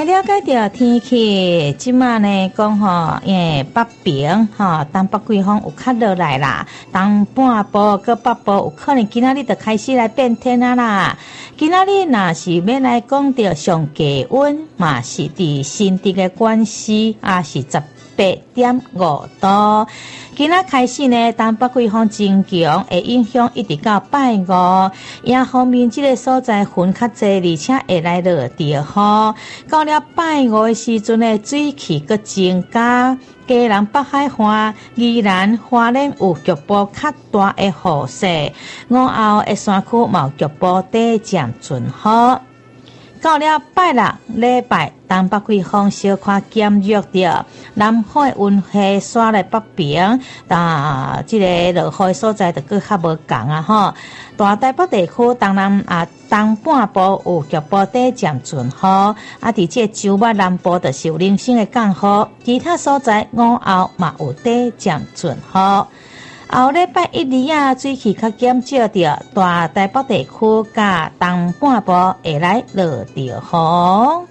了解到天气，即马呢讲吼，北平吼东北季风有较落来啦，东半部搁北部有可能今仔日就开始来变天啊啦。今仔日若是要来讲到上低温，嘛是伫新竹的关系，也是18.5度。今仔开始呢，东北季风增强，会影响一直到拜五。也方面，这个所在云较侪，而且会来落地雨。到了拜五的时阵呢，水气搁增加。嘉南北海岸、宜兰花莲有局部较大的雨势，午后的山区嘛有局部短暂阵雨。到了拜六礼拜，东北季风小可减弱着，南海温气刷来北平，这个落雨的所在就搁较无同啊吼。大台北地区东南东半部有局部短暂阵雨，伫这周末南部就是有零星的降雨，其他所在午后嘛有短暂阵雨。后礼拜一日水气较减少着，大台北地区甲东半部会来落着雨。